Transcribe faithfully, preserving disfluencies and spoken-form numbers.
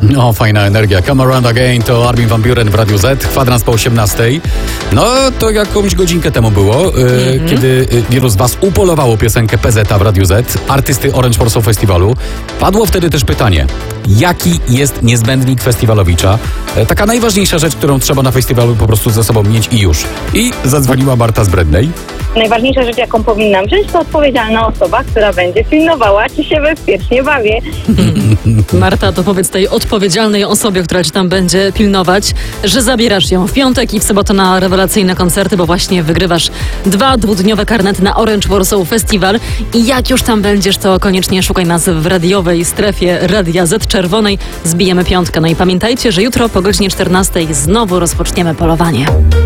No, fajna energia. Come Around Again to Armin van Buuren w Radiu Z, kwadrans po osiemnastej. No, to jakąś godzinkę temu było, yy, mm-hmm. kiedy yy, wielu z was upolowało piosenkę P Z w Radiu Z, artysty Orange Warsaw Festiwalu. Padło wtedy też pytanie, jaki jest niezbędnik festiwalowicza? Yy, taka najważniejsza rzecz, którą trzeba na festiwalu po prostu ze sobą mieć i już. I zadzwoniła Marta z Brednej. Najważniejsza rzecz, jaką powinnam wziąć, to odpowiedzialna osoba, która będzie pilnowała, czy się bezpiecznie bawię. Marta, to powiedz tej odpowiedzialnej osobie, która ci tam będzie pilnować, że zabierasz ją w piątek i w sobotę na rewelacyjne koncerty, bo właśnie wygrywasz dwa dwudniowe karnety na Orange Warsaw Festival. I jak już tam będziesz, to koniecznie szukaj nas w radiowej strefie Radia Z Czerwonej. Zbijemy piątkę. No i pamiętajcie, że jutro po godzinie czternastej znowu rozpoczniemy polowanie.